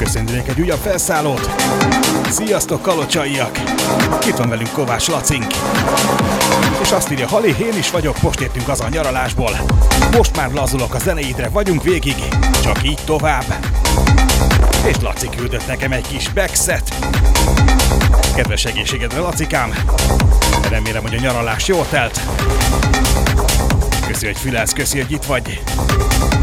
köszönjük egy újabb felszállót. Sziasztok, kalocsaiak! Itt van velünk Kovács Lacink. És azt írja, Hali, én is vagyok, most értünk az a nyaralásból. Most már lazulok a zenéidre, vagyunk végig, csak így tovább. És Laci küldött nekem egy kis backset. Kedves egészségedre, Lacikám! Remélem, hogy a nyaralás jól telt. Köszi, hogy fülelsz, köszi, hogy itt vagy.